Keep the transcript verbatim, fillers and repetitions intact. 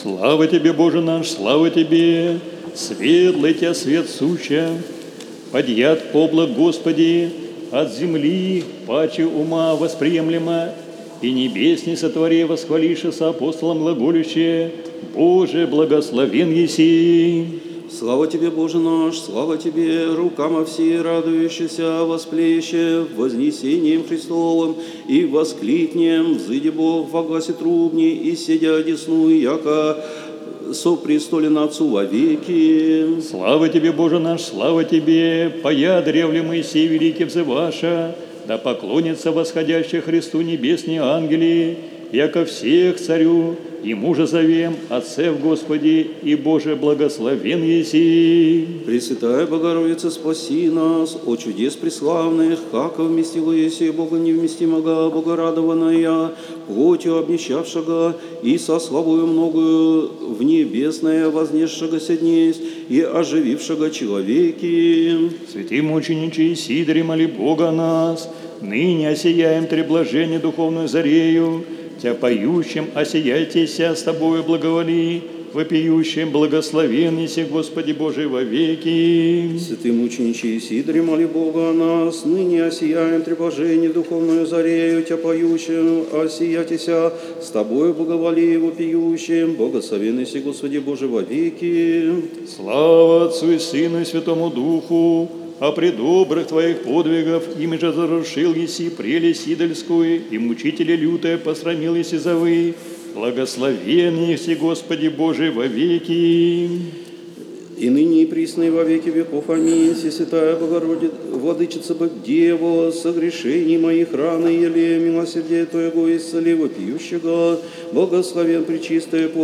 Слава Тебе, Боже наш, слава Тебе, светлый Тебя свет суща, подъят облак, Господи, от земли, паче ума восприемлемо, и небесни сотвори восхвалише со апостолом глаголюще, Боже, благословен еси. Слава Тебе, Боже наш, слава Тебе, рукам все радующийся, восплеще вознесением Христовым, и воскликнем, взыди Бог во гласе трубни, и сидя одесную, яко сопрестолен Отцу вовеки. Слава Тебе, Боже наш, слава Тебе, поя древле Моисей великий взываша, да поклонятся восходящие Христу небесные ангели, яко всех царю и мужа зовем, Отце в Господи, и Боже благословен еси. Пресвятая Богородица, спаси нас, о чудес преславных, как вместила еси Бога невместимого, Богорадованная, плотью обнищавшего, и со славою многою в небесное вознесшегося днесь, и оживившего человеки. Святым мучениче Сидоре, моли Бога о нас, ныне осияем треблажение духовную зарею, Тя поющим осияйтеся с Тобою благоволи, вопиющим благословен еси, Господи Божий, вовеки. Святым мучениче Сидоре, моли Бога о нас, ныне осияем треблажение духовную зарею, Тя поющим осияйтеся с Тобою благоволи, вопиющим благословен еси, Господи Божий, вовеки. Слава Отцу и Сыну и Святому Духу, а при добрых Твоих подвигов ими же зарушил еси прелесть идольскую, и мучители лютое посрамил еси завы. Благословен еси, Господи Божий, вовеки. И ныне и присно и во веки веков. Аминь. Си святая Богородица, Владычица Бог Дева, согрешений моих раны еле, милосердие Твоего исцели вопиющего, благословен пречистая